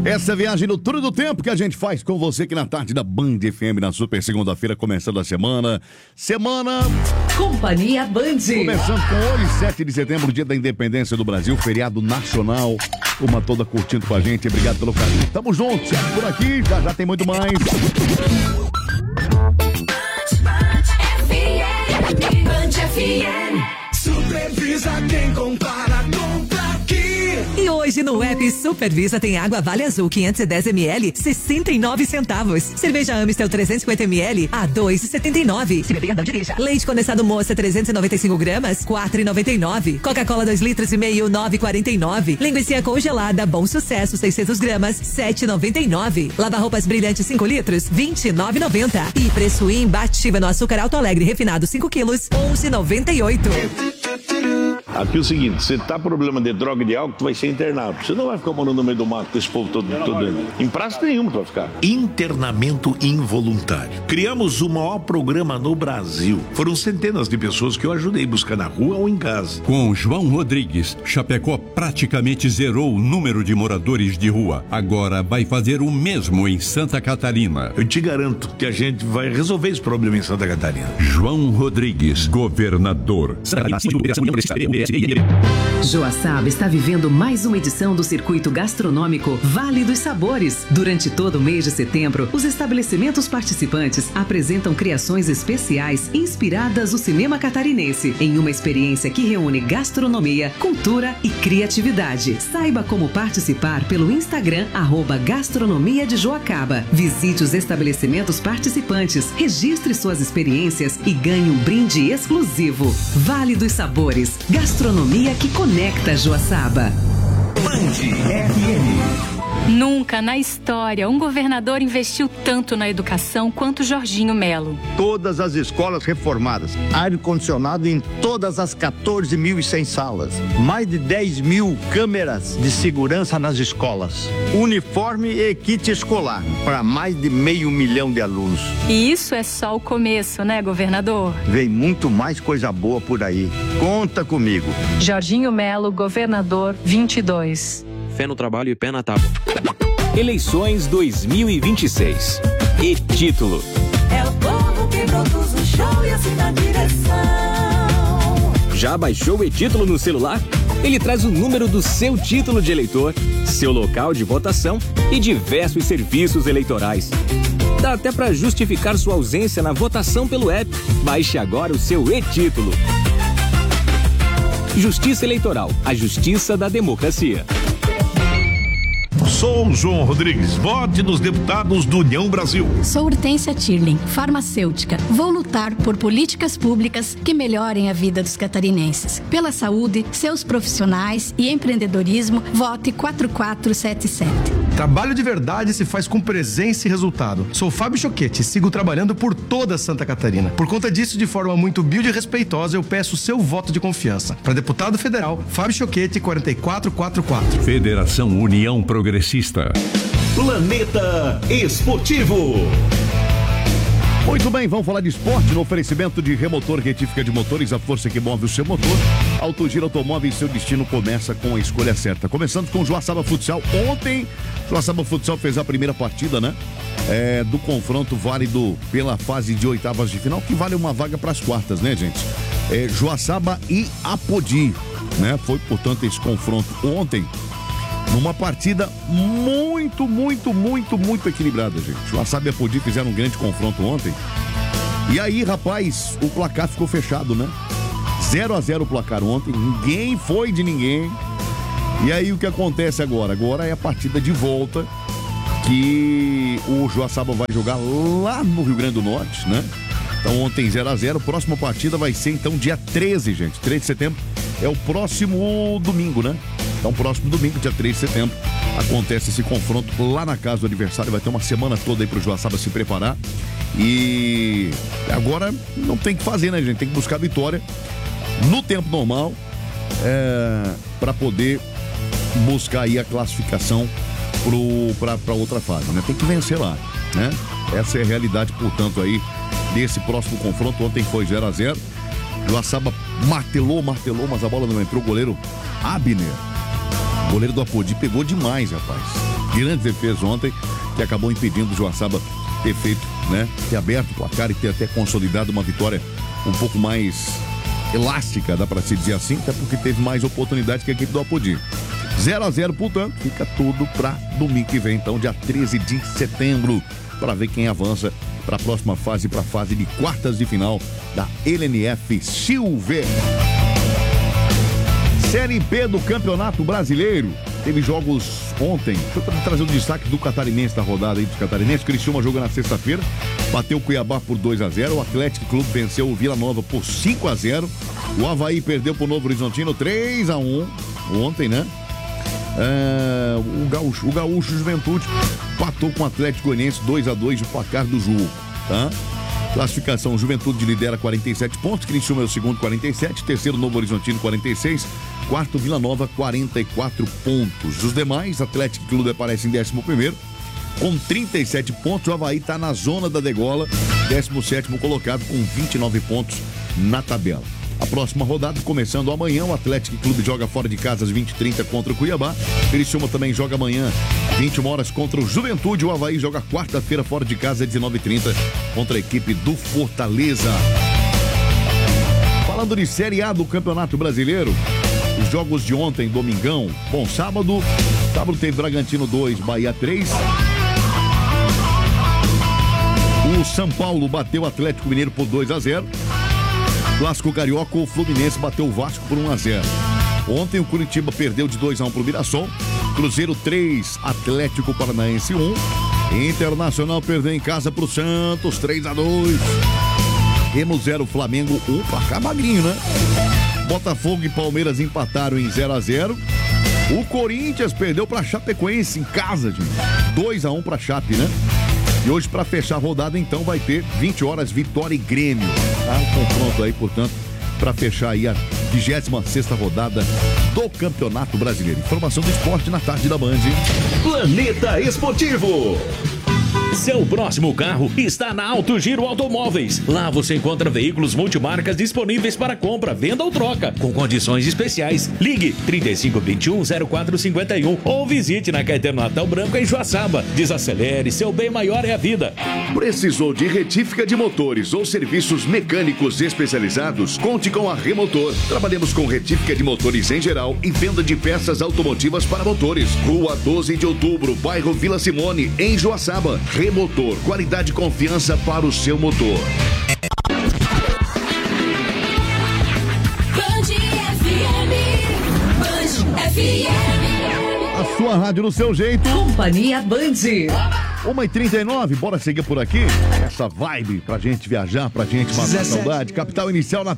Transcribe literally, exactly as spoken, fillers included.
Essa é a viagem no Túnel do Tempo que a gente faz com você aqui na tarde da Band F M, na super segunda-feira, começando a semana. Semana... Companhia Band. Começando com hoje, sete de setembro, dia da independência do Brasil, feriado nacional. Uma toda curtindo com a gente. Obrigado pelo carinho. Tamo juntos, por aqui, já já tem muito mais. Band F M. Supervisa quem compara, compra aqui. E hoje no app Supervisa tem água Vale Azul quinhentos e dez mililitros, sessenta e nove centavos. Cerveja Amstel trezentos e cinquenta mililitros a dois e setenta e nove. Se beber, não dirija. Leite condensado Moça trezentos e noventa e cinco gramas, quatro e noventa e nove. Coca-Cola dois litros e meio, nove e quarenta e nove. Linguiça congelada Bom Sucesso seiscentos gramas, sete e noventa e nove. Lava-roupas Brilhante cinco litros, vinte e nove e noventa. E preço imbatível no açúcar Alto Alegre refinado cinco quilos, onze e noventa e oito. Aqui é o seguinte, você tá com problema de droga e de álcool, tu vai ser internado. Você não vai ficar morando no meio do mato com esse povo todo, todo em praça nenhuma tu vai ficar. Internamento involuntário. Criamos o maior programa no Brasil. Foram centenas de pessoas que eu ajudei a buscar na rua ou em casa. Com João Rodrigues, Chapecó praticamente zerou o número de moradores de rua. Agora vai fazer o mesmo em Santa Catarina. Eu te garanto que a gente vai resolver esse problema em Santa Catarina. João Rodrigues, governador. Joaçaba está vivendo mais uma edição do circuito gastronômico Vale dos Sabores. Durante todo o mês de setembro, os estabelecimentos participantes apresentam criações especiais inspiradas no cinema catarinense, em uma experiência que reúne gastronomia, cultura e criatividade. Saiba como participar pelo Instagram, arroba Gastronomia de Joacaba. Visite os estabelecimentos participantes, registre suas experiências e ganhe um brinde exclusivo. Vale dos Sabores, gastronomia que conecta Joaçaba. Band F M. Nunca na história um governador investiu tanto na educação quanto Jorginho Melo. Todas as escolas reformadas, ar-condicionado em todas as quatorze mil e cem salas, mais de dez mil câmeras de segurança nas escolas, uniforme e kit escolar para mais de meio milhão de alunos. E isso é só o começo, né, governador? Vem muito mais coisa boa por aí. Conta comigo. Jorginho Melo, governador vinte e dois. Fé no trabalho e pé na tábua. Eleições dois mil e vinte e seis. E título: É o povo que produz o show e assim na direção. Já baixou o e-título no celular? Ele traz o número do seu título de eleitor, seu local de votação e diversos serviços eleitorais. Dá até para justificar sua ausência na votação pelo app. Baixe agora o seu e-título. Justiça Eleitoral, a justiça da democracia. Sou João Rodrigues, vote nos deputados do União Brasil. Sou Hortência Tirling, farmacêutica. Vou lutar por políticas públicas que melhorem a vida dos catarinenses. Pela saúde, seus profissionais e empreendedorismo, vote quatro quatro sete sete. Trabalho de verdade se faz com presença e resultado. Sou Fábio Choquete e sigo trabalhando por toda Santa Catarina. Por conta disso, de forma muito humilde e respeitosa, eu peço seu voto de confiança. Para deputado federal, Fábio Choquete, quatro quatro quatro quatro. Federação União Progressista. Planeta Esportivo. Muito bem, vamos falar de esporte no oferecimento de Remotor Retífica de Motores, a força que move o seu motor. Autogiro Automóveis, seu destino começa com a escolha certa. Começando com o Joaçaba Futsal. Ontem, Joaçaba Futsal fez a primeira partida, né? É, do confronto válido pela fase de oitavas de final, que vale uma vaga para as quartas, né, gente? É, Joaçaba e Apodi, né? Foi, portanto, esse confronto ontem. Numa partida muito, muito, muito, muito equilibrada, gente. O Joaçaba e Apodi fizeram um grande confronto ontem. E aí, rapaz, o placar ficou fechado, né? zero a zero o placar ontem, ninguém foi de ninguém. E aí, o que acontece agora? Agora é a partida de volta que o Joaçaba vai jogar lá no Rio Grande do Norte, né? Então, ontem zero a zero, próxima partida vai ser, então, dia treze, gente. treze de setembro é o próximo domingo, né? Então, próximo domingo, dia treze de setembro, acontece esse confronto lá na casa do adversário. Vai ter uma semana toda aí pro Joaçaba se preparar. E agora não tem que fazer, né, gente? Tem que buscar a vitória no tempo normal é, para poder buscar aí a classificação para outra fase, né? Tem que vencer lá, né? Essa é a realidade, portanto, aí desse próximo confronto. Ontem foi zero a zero. Joaçaba martelou, martelou, mas a bola não entrou. O goleiro Abner, goleiro do Apodi, pegou demais, rapaz. grande defesa ontem, que acabou impedindo o Joaçaba ter feito, né? Ter aberto o placar e ter até consolidado uma vitória um pouco mais elástica, dá pra se dizer assim, até porque teve mais oportunidades que a equipe do Apodi. zero a zero, portanto, fica tudo pra domingo que vem, então, dia treze de setembro, para ver quem avança para a próxima fase, para a fase de quartas de final da L N F Silver. Série B do Campeonato Brasileiro. Teve jogos ontem. Deixa eu trazer o destaque do catarinense, da rodada aí dos catarinenses. Criciúma jogou na sexta-feira, bateu o Cuiabá por dois a zero. O Atlético Clube venceu o Vila Nova por cinco a zero. O Avaí perdeu pro Novo Horizontino três a um ontem, né? É, o, Gaúcho, o Gaúcho Juventude empatou com o Atlético Goianiense dois a dois o placar do jogo, tá? Classificação: Juventude lidera quarenta e sete pontos, Criciúma é o segundo, quarenta e sete, terceiro Novo Horizontino quarenta e seis, quarto Vila Nova quarenta e quatro pontos. Os demais, Atlético Clube aparece em décimo primeiro com trinta e sete pontos. O Avaí está na zona da degola, décimo sétimo colocado com vinte e nove pontos na tabela. A próxima rodada, começando amanhã, o Atlético Clube joga fora de casa às vinte e trinta contra o Cuiabá. Criciúma também joga amanhã, vinte e uma horas, contra o Juventude. O Avaí joga quarta-feira fora de casa às dezenove e trinta contra a equipe do Fortaleza. Falando de Série A do Campeonato Brasileiro, os jogos de ontem, domingão. Bom, sábado, sábado teve Bragantino dois, Bahia três. O São Paulo bateu o Atlético Mineiro por dois a zero. Clássico Carioca, o Fluminense bateu o Vasco por um a zero. Ontem o Curitiba perdeu de dois a um pro Mirassol. Cruzeiro três, Atlético Paranaense um. Internacional perdeu em casa pro Santos três a dois. Remo zero, Flamengo um, placar magrinho, né? Botafogo e Palmeiras empataram em zero a zero. O Corinthians perdeu pra Chapecoense em casa, gente. dois a um pra Chape, né? E hoje, para fechar a rodada, então, vai ter vinte horas, Vitória e Grêmio. Tá? Um confronto aí, portanto, para fechar aí a vigésima sexta rodada do Campeonato Brasileiro. Informação do esporte na tarde da Band. Planeta Esportivo. Seu próximo carro está na Alto Giro Automóveis. Lá você encontra veículos multimarcas disponíveis para compra, venda ou troca, com condições especiais. Ligue trinta e cinco, vinte e um, zero quatro cinquenta e um ou visite na Caetano Natal Branco em Joaçaba. Desacelere, seu bem maior é a vida. Precisou de retífica de motores ou serviços mecânicos especializados? Conte com a Remotor. Trabalhamos com retífica de motores em geral e venda de peças automotivas para motores. Rua doze de outubro, bairro Vila Simone, em Joaçaba. Remotor, qualidade e confiança para o seu motor. Band F M, Band F M. A sua rádio no seu jeito. Companhia Band. uma e trinta e nove, bora seguir por aqui. Essa vibe pra gente viajar, pra gente matar a saudade. Capital Inicial na